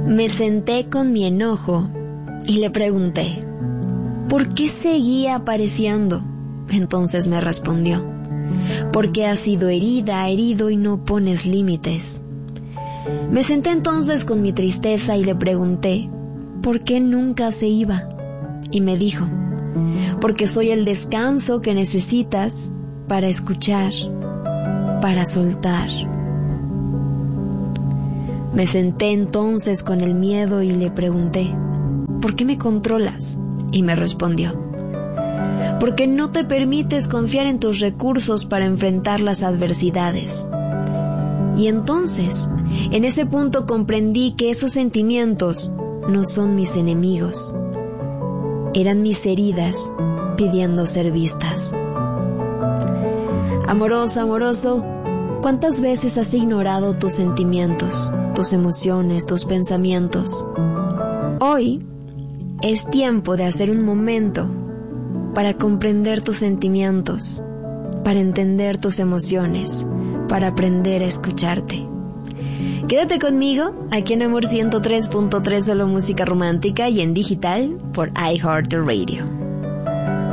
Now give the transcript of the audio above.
Me senté con mi enojo y le pregunté, ¿por qué seguía apareciendo? Entonces me respondió, porque has sido herida, herido y no pones límites. Me senté entonces con mi tristeza y le pregunté, ¿por qué nunca se iba? Y me dijo, porque soy el descanso que necesitas para escuchar, para soltar. Me senté entonces con el miedo y le pregunté, ¿por qué me controlas? Y me respondió, porque no te permites confiar en tus recursos para enfrentar las adversidades. Y entonces, en ese punto comprendí que esos sentimientos no son mis enemigos, eran mis heridas pidiendo ser vistas. Amorosa, amoroso, ¿cuántas veces has ignorado tus sentimientos, tus emociones, tus pensamientos? Hoy es tiempo de hacer un momento para comprender tus sentimientos, para entender tus emociones, para aprender a escucharte. Quédate conmigo aquí en Amor 103.3, solo música romántica y en digital por iHeartRadio.